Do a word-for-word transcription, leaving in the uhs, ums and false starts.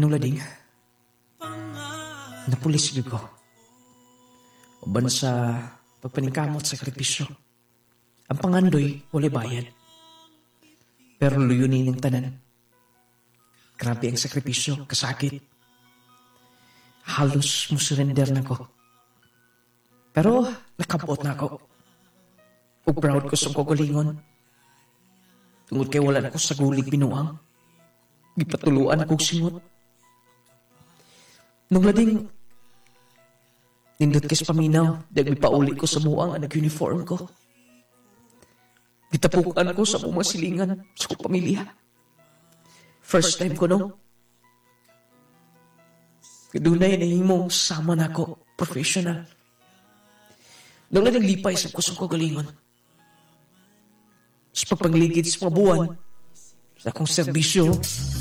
Nung lading, napulis yun ko. Uban sa pagpaningkamot sa sakripisyo. Ang pangandoy, wala bayad. Pero luyunin ng tanan. Grabe ang sakripisyo, kasakit. Halos musurrender na ko. Pero nakabot na ako. Ug proud ko sa kagalingon. Tungod kay wala na ko sa gulig binuang. Gipatuluan akong singot. Nung lading, nindot kay sa paminaw, dahil pauli ko sa muang ang nag-uniform ko. Gitapukan ko sa pumasilingan sa kong pamilya. First time ko no. Kadunay na himong sama na ako, professional. Nung lading lipay sa kusong kagalingon. Sa pagpagligid sa mga buwan, sa akong serbisyo,